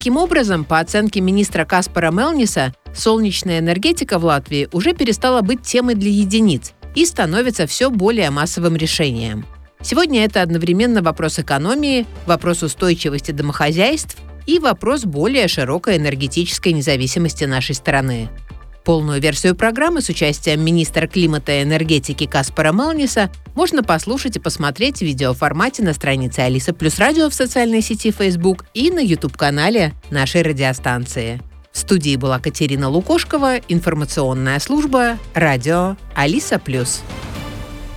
Таким образом, по оценке министра Каспара Мелниса, солнечная энергетика в Латвии уже перестала быть темой для единиц и становится все более массовым решением. Сегодня это одновременно вопрос экономии, вопрос устойчивости домохозяйств и вопрос более широкой энергетической независимости нашей страны. Полную версию программы с участием министра климата и энергетики Каспара Мелниса можно послушать и посмотреть в видеоформате на странице Алиса Плюс Радио в социальной сети Facebook и на YouTube-канале нашей радиостанции. В студии была Катерина Лукошкова, информационная служба «Радио Алиса Плюс».